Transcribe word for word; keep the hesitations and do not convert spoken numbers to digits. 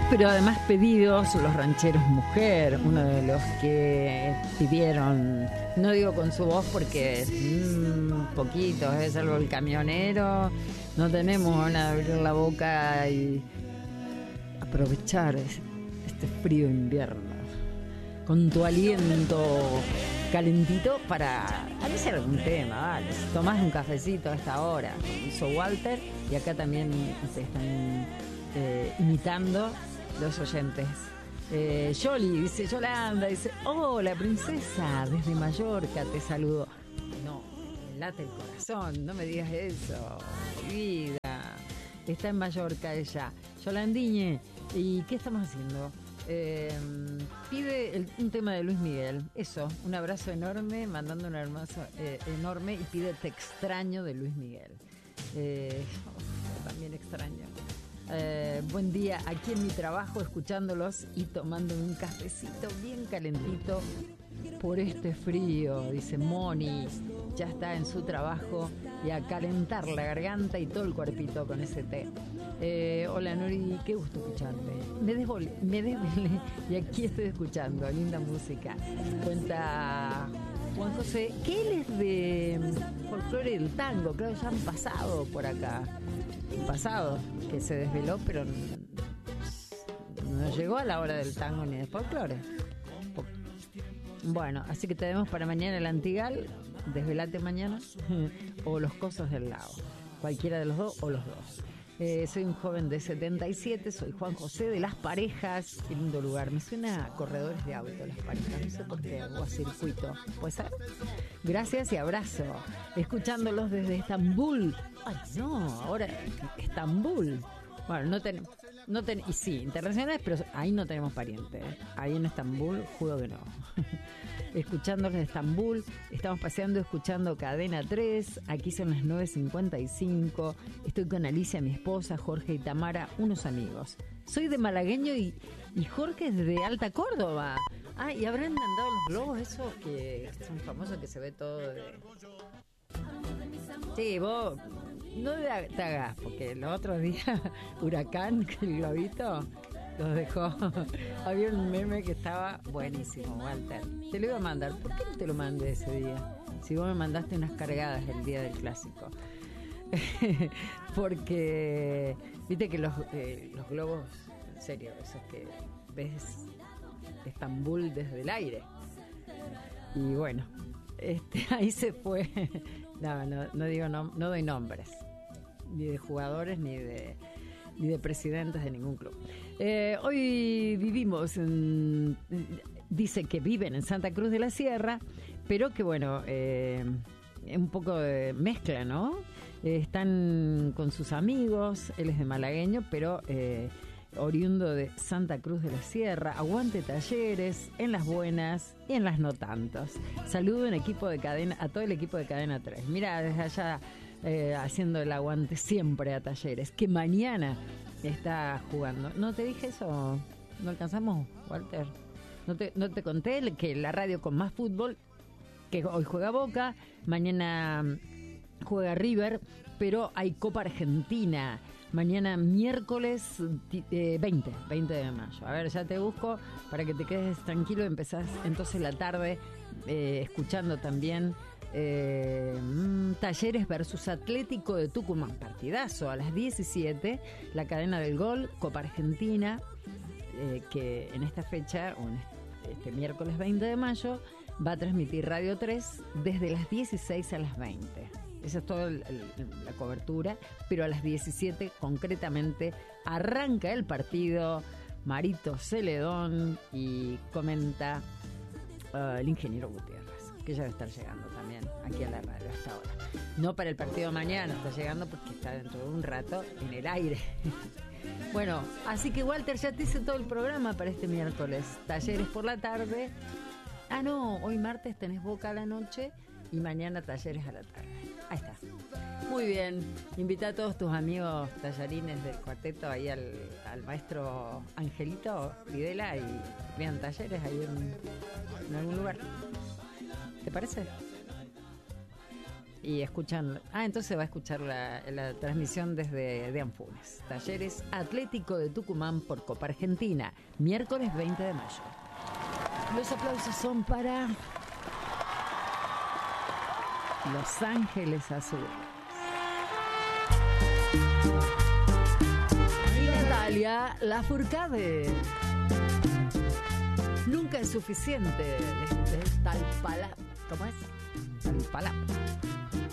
pero además pedidos, los rancheros mujer, uno de los que pidieron, no digo con su voz porque mmm, poquito, es algo el camionero, no tenemos ganas de abrir la boca y aprovechar este frío invierno con tu aliento calentito para hacer algún tema, vale. Tomás un cafecito a esta hora, hizo Walter, y acá también se están eh, imitando los oyentes. Eh, Yoli dice, Yolanda dice, hola princesa, desde Mallorca te saludo. No, me late el corazón, no me digas eso, vida. Está en Mallorca ella. Yolandiñe, ¿y qué estamos haciendo? Eh, pide el, un tema de Luis Miguel. Eso, un abrazo enorme, mandando un hermoso eh, enorme, y pide Te extraño de Luis Miguel. Eh, oh, también extraño. Eh, buen día, aquí en mi trabajo escuchándolos y tomando un cafecito bien calentito por este frío, dice Moni. Ya está en su trabajo y a calentar la garganta y todo el cuerpito con ese té. Eh, hola Nuri, qué gusto escucharte. Me desvolé, me desvelé y aquí estoy escuchando, linda música. Cuenta Juan José que él es de folclore del tango, creo que ya han pasado por acá. Han pasado, que se desveló, pero no llegó a la hora del tango ni de folclore. Bueno, así que tenemos para mañana el Antigal, desvelate mañana, o los Cosos del Lago, cualquiera de los dos o los dos. Eh, soy un joven de setenta y siete, soy Juan José de Las Parejas. Qué lindo lugar, me suena a corredores de auto Las Parejas, no sé por qué, o a circuito, ¿puede ser? Gracias y abrazo, escuchándolos desde Estambul. Ay no, ahora Estambul. Bueno, no tenemos, no ten, y sí, internacionales, pero ahí no tenemos parientes, ¿eh? Ahí en Estambul, juro que no. Escuchándolos de Estambul, estamos paseando, escuchando Cadena tres, aquí son las nueve cincuenta y cinco, estoy con Alicia, mi esposa, Jorge y Tamara, unos amigos. Soy de malagueño y, y Jorge es de Alta Córdoba. Ah, y habrán mandado los globos esos que son famosos, que se ve todo de... Sí, vos no te hagas, porque los otros días, Huracán, el globito, los dejó. Había un meme que estaba buenísimo, Walter. Te lo iba a mandar. ¿Por qué no te lo mandé ese día? Si vos me mandaste unas cargadas el día del clásico. Porque, viste que los, eh, los globos, en serio, esos que ves Estambul desde el aire. Y bueno, este, ahí se fue. No, no, no digo no, no doy nombres, ni de jugadores ni de ni de presidentes de ningún club. Eh, hoy vivimos en, dice que viven en Santa Cruz de la Sierra, pero que bueno, eh, un poco de mezcla, ¿no? Eh, están con sus amigos, él es de malagueño, pero eh, oriundo de Santa Cruz de la Sierra. Aguante Talleres, en las buenas y en las no tantos. Saludo en equipo de cadena, a todo el equipo de Cadena tres. Mira, desde allá eh, haciendo el aguante siempre a Talleres, que mañana está jugando. ¿No te dije eso? ¿No alcanzamos, Walter? ¿No te, no te conté que la radio con más fútbol, que hoy juega Boca, mañana juega River, pero hay Copa Argentina? Mañana miércoles eh, veinte, veinte de mayo. A ver, ya te busco para que te quedes tranquilo. Empezás entonces la tarde eh, escuchando también eh, Talleres versus Atlético de Tucumán. Partidazo a las diecisiete. La cadena del gol, Copa Argentina, eh, que en esta fecha, o en este, este miércoles veinte de mayo, va a transmitir Radio tres desde las dieciséis a las veinte. Esa es toda la cobertura, pero a las diecisiete concretamente arranca el partido. Marito Celedón y comenta uh, el ingeniero Gutiérrez, que ya debe estar llegando también aquí a la radio hasta ahora. No para el partido de mañana, está llegando porque está dentro de un rato en el aire. Bueno, así que Walter, ya te hice todo el programa para este miércoles. Talleres por la tarde. Ah, no, hoy martes tenés Boca a la noche y mañana Talleres a la tarde. Ahí está. Muy bien. Invita a todos tus amigos tallarines del cuarteto ahí al, al maestro Angelito Videla y vean Talleres ahí en, en algún lugar. ¿Te parece? y escuchan. Ah, entonces va a escuchar la, la transmisión desde de Anfunes. Talleres Atlético de Tucumán por Copa Argentina, miércoles veinte de mayo. Los aplausos son para Los Ángeles Azules. Y Natalia Lafourcade. Nunca es suficiente de, de tal palabra. ¿Cómo es? Tal palabra.